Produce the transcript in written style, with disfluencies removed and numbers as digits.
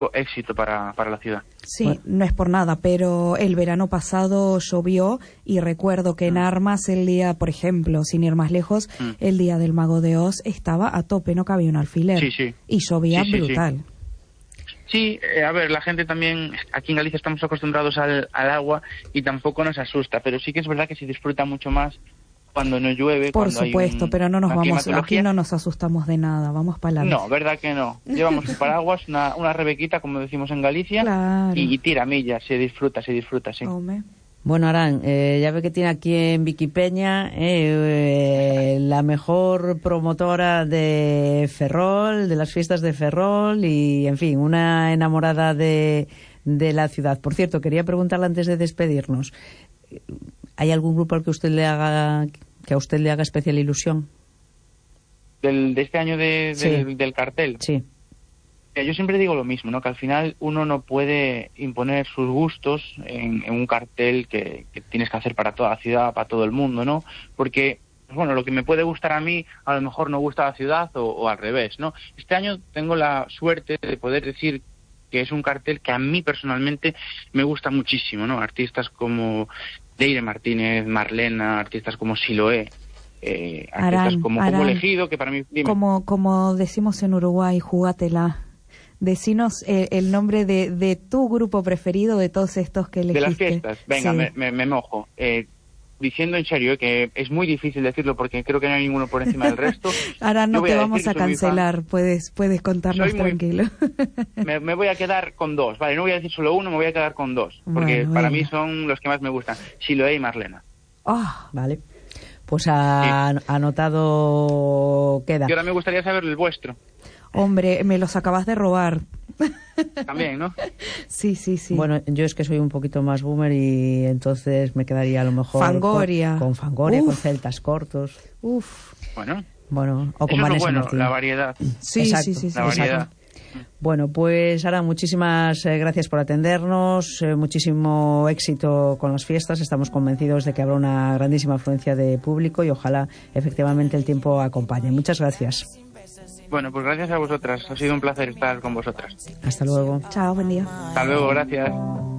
éxito para la ciudad. Sí, bueno, no es por nada, pero el verano pasado llovió y recuerdo que en Armas el día, por ejemplo, sin ir más lejos, el día del Mago de Oz estaba a tope, no cabía un alfiler. Sí. Y llovía brutal. Sí, a ver, la gente también, aquí en Galicia estamos acostumbrados al agua y tampoco nos asusta, pero sí que es verdad que se disfruta mucho más cuando no llueve. Por supuesto, pero no nos vamos, aquí no nos asustamos de nada, vamos para adelante. No, verdad que no. Llevamos un paraguas, una rebequita, como decimos en Galicia, claro. y tira millas, se disfruta, sí. Hombre. Bueno, Arán, ya ve que tiene aquí en Viquipeña la mejor promotora de Ferrol, de las fiestas de Ferrol y, en fin, una enamorada de la ciudad. Por cierto, quería preguntarle antes de despedirnos, ¿hay algún grupo al que a usted le haga especial ilusión? De este año sí. del cartel. Sí. Yo siempre digo lo mismo, ¿no? Que al final uno no puede imponer sus gustos en un cartel que tienes que hacer para toda la ciudad, para todo el mundo, ¿no? Porque, bueno, lo que me puede gustar a mí, a lo mejor no gusta a la ciudad o al revés, ¿no? Este año tengo la suerte de poder decir que es un cartel que a mí personalmente me gusta muchísimo, ¿no? Artistas como Deire Martínez, Marlena, artistas como Siloé, artistas como Elegido, que para mí... Dime. Como decimos en Uruguay, jugátela. Decinos el nombre de tu grupo preferido de todos estos que elegiste. De las fiestas, venga, sí. me mojo. Diciendo en serio que es muy difícil decirlo porque creo que no hay ninguno por encima del resto. Ahora no te vamos a cancelar, puedes contarnos tranquilo. Me voy a quedar con dos, vale, no voy a decir solo uno, me voy a quedar con dos, porque para mí son los que más me gustan, Siloé y Marlena. Vale, pues anotado queda. Y ahora me gustaría saber el vuestro. Hombre, me los acabas de robar. También, ¿no? Sí. Bueno, yo es que soy un poquito más boomer y entonces me quedaría a lo mejor Fangoria. Con Fangoria, con Celtas Cortos. Bueno, o con Vanessa Martín. La variedad. Sí, exacto, sí. La variedad. Bueno, pues ahora muchísimas gracias por atendernos, muchísimo éxito con las fiestas, estamos convencidos de que habrá una grandísima afluencia de público y ojalá efectivamente el tiempo acompañe. Muchas gracias. Bueno, pues gracias a vosotras, ha sido un placer estar con vosotras. Hasta luego. Chao, buen día. Hasta luego, gracias.